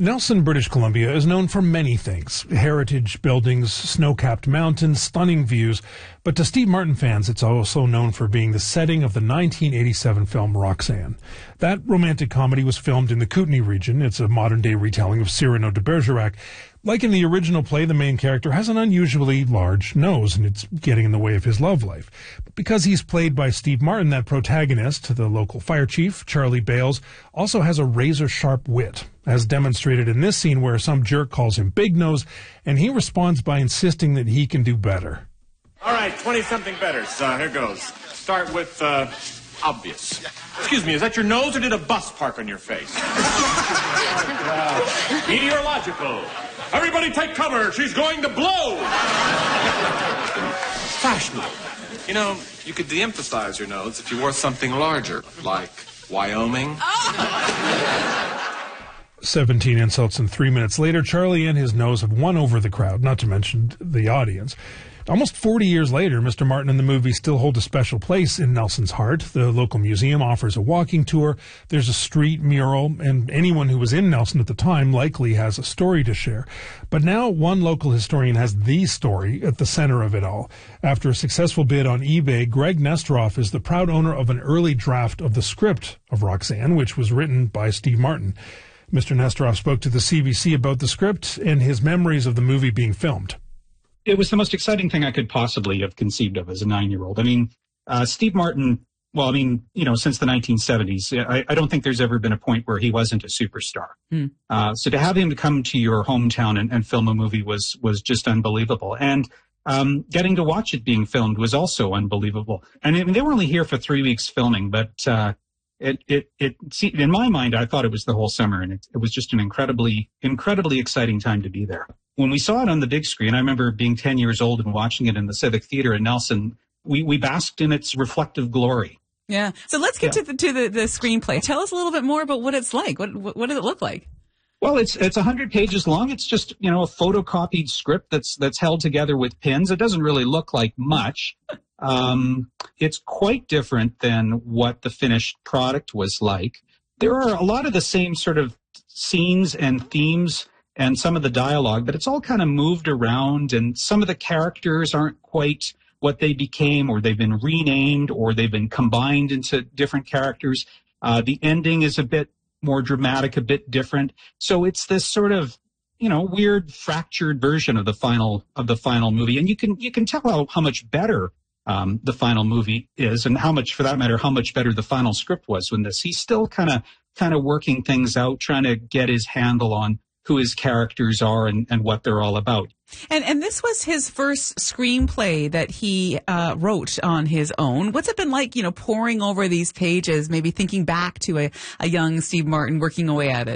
Nelson, British Columbia is known for many things. Heritage buildings, snow-capped mountains, stunning views. But to Steve Martin fans, it's also known for being the setting of the 1987 film Roxanne. That romantic comedy was filmed in the Kootenay region. It's a modern-day retelling of Cyrano de Bergerac. Like in the original play, the main character has an unusually large nose, and it's getting in the way of his love life. But because he's played by Steve Martin, that protagonist, the local fire chief, Charlie Bales, also has a razor-sharp wit, as demonstrated in this scene where some jerk calls him Big Nose, and he responds by insisting that he can do better. All right, 20-something betters. Here goes. Start with, obvious. Excuse me, is that your nose or did a bus park on your face? Meteorological. Everybody take cover. She's going to blow. Fashionable. You know, you could de-emphasize your nose if you wore something larger, like Wyoming. 17 insults and 3 minutes later, Charlie and his nose have won over the crowd, not to mention the audience. Almost 40 years later, Mr. Martin and the movie still hold a special place in Nelson's heart. The local museum offers a walking tour. There's a street mural, and anyone who was in Nelson at the time likely has a story to share. But now one local historian has the story at the center of it all. After a successful bid on eBay, Greg Nestoroff is the proud owner of an early draft of the script of Roxanne, which was written by Steve Martin. Mr. Nestoroff spoke to the CBC about the script and his memories of the movie being filmed. It was the most exciting thing I could possibly have conceived of as a 9-year-old. I mean, Steve Martin, since the 1970s, I don't think there's ever been a point where he wasn't a superstar. So to have him to come to your hometown and film a movie was just unbelievable. And getting to watch it being filmed was also unbelievable. And I mean, they were only here for 3 weeks filming, but in my mind, I thought it was the whole summer, and it was just an incredibly exciting time to be there. When we saw it on the big screen, I remember being 10 years old and watching it in the Civic Theater in Nelson. We basked in its reflective glory. Yeah. So let's get to the screenplay. Tell us a little bit more about what it's like. What does it look like? Well, it's 100 pages long. It's just, a photocopied script that's held together with pins. It doesn't really look like much. It's quite different than what the finished product was like. There are a lot of the same sort of scenes and themes and some of the dialogue, but it's all kind of moved around, and some of the characters aren't quite what they became, or they've been renamed, or they've been combined into different characters. The ending is a bit more dramatic, a bit different. So it's this sort of, weird fractured version of the final movie. And you can tell how much better the final movie is, and how much, for that matter, how much better the final script was when he's still kind of working things out, trying to get his handle on who his characters are and what they're all about. And this was his first screenplay that he wrote on his own. What's it been like, poring over these pages, maybe thinking back to a young Steve Martin working away at it?